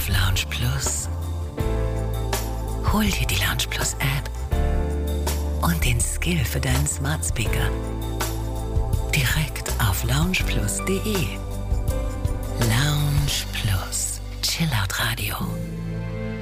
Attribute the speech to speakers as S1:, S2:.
S1: auf Lounge Plus. Hol dir die Lounge Plus App und den Skill für deinen Smart Speaker direkt auf loungeplus.de. Lounge Plus, Chillout Radio.